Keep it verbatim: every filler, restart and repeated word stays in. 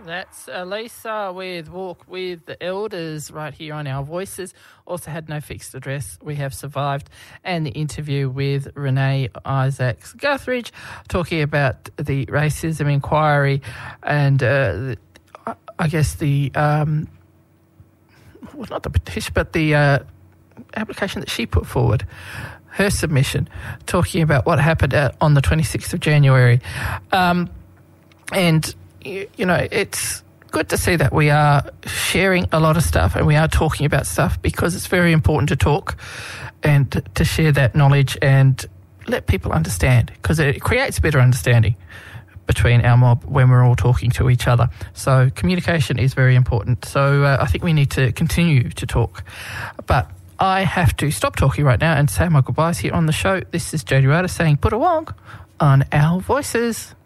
That's Elisa with Walk with the Elders right here on Our Voices. Also had No Fixed Address, We Have Survived, and the interview with Renee Isaacs-Guthridge talking about the racism inquiry and uh, the, I guess the, um, well, not the petition, but the uh, application that she put forward, her submission, talking about what happened uh, on the twenty-sixth of January. Um, and you know, it's good to see that we are sharing a lot of stuff and we are talking about stuff, because it's very important to talk and to share that knowledge and let people understand, because it creates better understanding between our mob when we're all talking to each other. So communication is very important. So uh, I think we need to continue to talk. But I have to stop talking right now and say my goodbyes here on the show. This is Jodie Ryder saying put a wong on Our Voices.